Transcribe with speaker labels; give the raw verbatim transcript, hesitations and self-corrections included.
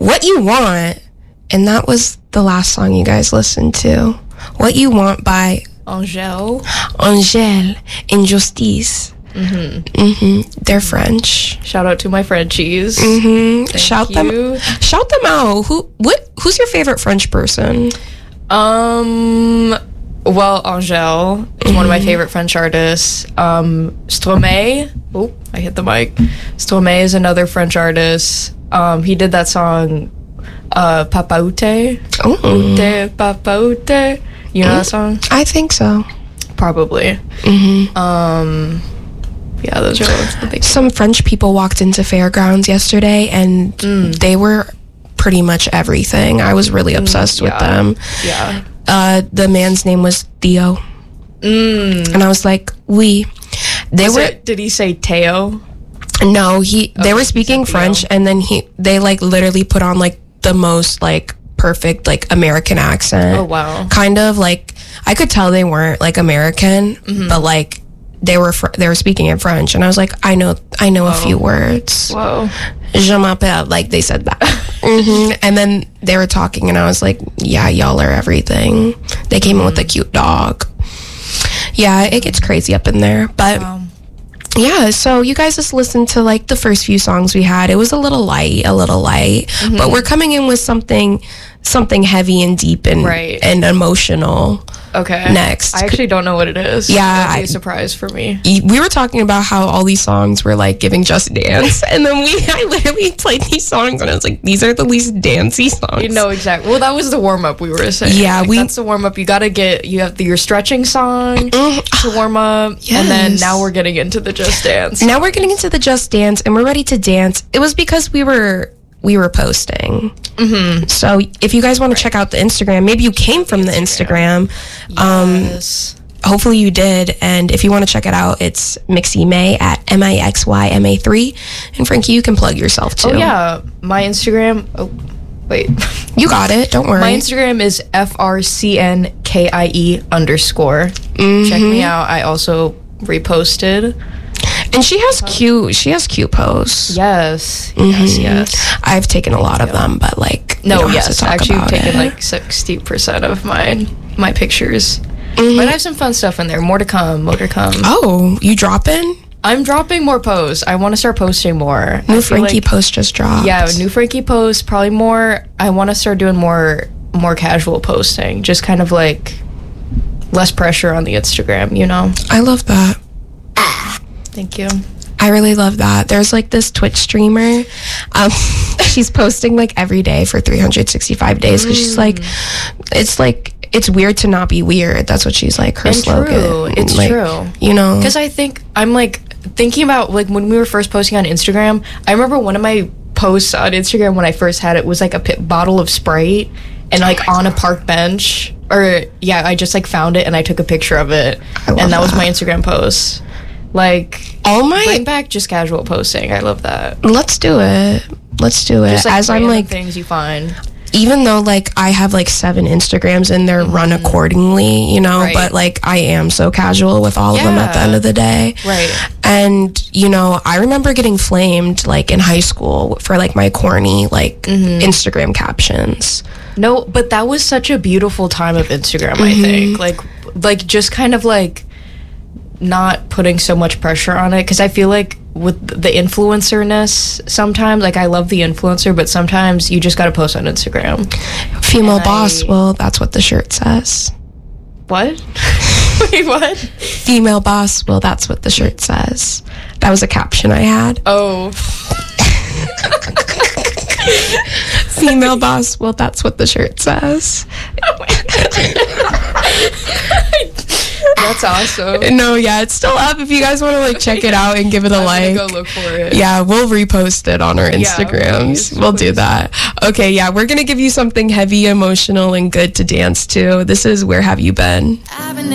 Speaker 1: What You Want, and that was the last song you guys listened to. What You Want by
Speaker 2: Angèle.
Speaker 1: Angèle Injustice.
Speaker 2: Mm-hmm.
Speaker 1: Mm-hmm. They're French.
Speaker 2: Shout out to my Frenchies.
Speaker 1: Mm-hmm.
Speaker 2: Thank
Speaker 1: Shout
Speaker 2: you.
Speaker 1: them. Shout them out. Who? What? Who's your favorite French person?
Speaker 2: Um. Well, Angèle is mm-hmm. one of my favorite French artists. Um, Stromae. Oh, I hit the mic. Stromae is another French artist. Um, he did that song, uh, Papa Ute.
Speaker 1: Oh.
Speaker 2: Ute, Papa Ute. You know mm-hmm. that song?
Speaker 1: I think so.
Speaker 2: Probably.
Speaker 1: Mm-hmm.
Speaker 2: Um, yeah, those are the big.
Speaker 1: Some French people walked into Fairgrounds yesterday, and
Speaker 2: mm.
Speaker 1: they were pretty much everything. I was really obsessed
Speaker 2: mm,
Speaker 1: with
Speaker 2: yeah.
Speaker 1: them.
Speaker 2: Yeah.
Speaker 1: Uh, the man's name was Theo.
Speaker 2: Mm.
Speaker 1: And I was like, we. They
Speaker 2: was
Speaker 1: were.
Speaker 2: It, did he say Teo?
Speaker 1: No, he. They
Speaker 2: okay,
Speaker 1: were speaking French,
Speaker 2: Theo.
Speaker 1: and then he. They like literally put on like the most like perfect like American accent.
Speaker 2: Oh wow.
Speaker 1: Kind of like I could tell they weren't like American,
Speaker 2: mm-hmm.
Speaker 1: but like they were fr- they were speaking in French, and I was like, I know I know
Speaker 2: Whoa.
Speaker 1: a few words.
Speaker 2: Whoa.
Speaker 1: Je m'appelle, like they said that. mm-hmm. And then they were talking, and I was like, yeah, y'all are everything. They came mm-hmm. in with a cute dog. Yeah, it gets crazy up in there, but.
Speaker 2: Wow.
Speaker 1: Yeah, so you guys just listened to like the first few songs we had. It was a little light, a little light, mm-hmm. but we're coming in with something, something heavy and deep and
Speaker 2: right.
Speaker 1: and emotional.
Speaker 2: Okay.
Speaker 1: Next,
Speaker 2: I actually don't know what it is.
Speaker 1: Yeah,
Speaker 2: that'd be
Speaker 1: I,
Speaker 2: a surprise for me.
Speaker 1: We were talking about how all these songs were like giving Just Dance, and then we I literally played these songs, and I was like, these are the least dancey songs.
Speaker 2: You know exactly. Well, that was the warm up we were saying.
Speaker 1: Yeah,
Speaker 2: like,
Speaker 1: we.
Speaker 2: That's the warm up. You gotta get. You have the, your stretching song mm, to warm up, yes. and then now we're getting into the Just Dance.
Speaker 1: Now we're getting into the Just Dance, and we're ready to dance. It was because we were. We were posting.
Speaker 2: Mm-hmm.
Speaker 1: So if you guys want right. to check out the Instagram, maybe you came from the Instagram.
Speaker 2: Yes.
Speaker 1: Um, hopefully you did. And if you want to check it out, it's Mixy May at M I X Y M A three. And Frankie, you can plug yourself too.
Speaker 2: Oh, yeah. My Instagram. Oh, wait.
Speaker 1: You got it. Don't worry.
Speaker 2: My Instagram is F R C N K I E underscore.
Speaker 1: Mm-hmm.
Speaker 2: Check me out. I also reposted.
Speaker 1: And she has cute, she has cute posts.
Speaker 2: Yes,
Speaker 1: mm-hmm.
Speaker 2: yes, yes.
Speaker 1: I've taken a lot of them, but like,
Speaker 2: no, yes, actually, I've taken
Speaker 1: it.
Speaker 2: like sixty percent of my my pictures.
Speaker 1: Mm-hmm.
Speaker 2: But I have some fun stuff in there. More to come. More to come.
Speaker 1: Oh, you dropping?
Speaker 2: I'm dropping more posts. I want to start posting more.
Speaker 1: New Frankie like, post just dropped.
Speaker 2: Yeah, new Frankie post. Probably more. I want to start doing more more casual posting. Just kind of like less pressure on the Instagram. You know.
Speaker 1: I love that.
Speaker 2: Thank you.
Speaker 1: I really love that. There's like this Twitch streamer. Um, she's posting like every day for three hundred sixty-five days because mm. she's like, it's like, it's weird to not be weird. That's what she's like, her
Speaker 2: and
Speaker 1: slogan.
Speaker 2: True. It's
Speaker 1: like,
Speaker 2: true.
Speaker 1: You know?
Speaker 2: Because I think, I'm like, thinking about like when we were first posting on Instagram, I remember one of my posts on Instagram when I first had it was like a pit bottle of Sprite and like oh on God. a park bench. Or yeah, I just like found it and I took a picture of it. And that, that was my Instagram post. Like,
Speaker 1: all my
Speaker 2: bring back just casual posting. I love that.
Speaker 1: Let's do it. Let's do it.
Speaker 2: Just, like,
Speaker 1: as I'm like
Speaker 2: things you find.
Speaker 1: Even though like I have like seven Instagrams and they're mm-hmm. run accordingly, you know,
Speaker 2: right.
Speaker 1: but like I am so casual with all
Speaker 2: yeah.
Speaker 1: of them at the end of the day.
Speaker 2: Right.
Speaker 1: And you know, I remember getting flamed like in high school for like my corny like mm-hmm. Instagram captions.
Speaker 2: No, but that was such a beautiful time of Instagram,
Speaker 1: mm-hmm.
Speaker 2: I think. Like like just kind of like not putting so much pressure on it, because I feel like with the influencer-ness sometimes, like I love the influencer, but sometimes you just gotta post on Instagram.
Speaker 1: Female
Speaker 2: and
Speaker 1: boss,
Speaker 2: I...
Speaker 1: well, that's what the shirt says.
Speaker 2: What? Wait, what?
Speaker 1: Female boss, well, that's what the shirt says. That was a caption I had.
Speaker 2: Oh.
Speaker 1: Female boss, well, that's what the shirt says.
Speaker 2: Oh my God. That's awesome.
Speaker 1: No, yeah, it's still up if you guys want to like check it out and give it a
Speaker 2: I'm
Speaker 1: like.
Speaker 2: Gonna go look for it.
Speaker 1: Yeah, we'll repost it on our Instagrams.
Speaker 2: Yeah, please,
Speaker 1: we'll
Speaker 2: please.
Speaker 1: do that. Okay, yeah, we're gonna give you something heavy, emotional, and good to dance to. This is Where Have You Been?